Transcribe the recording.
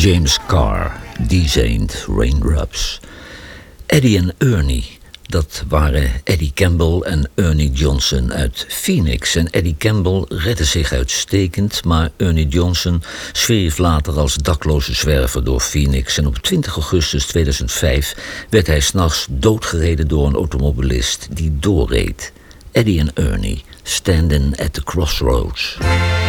James Carr, These Ain't Raindrops. Eddie en Ernie, dat waren Eddie Campbell en Ernie Johnson uit Phoenix. En Eddie Campbell redde zich uitstekend, maar Ernie Johnson zwierf later als dakloze zwerver door Phoenix. En op 20 augustus 2005 werd hij 's nachts doodgereden door een automobilist die doorreed. Eddie en Ernie, standing at the crossroads.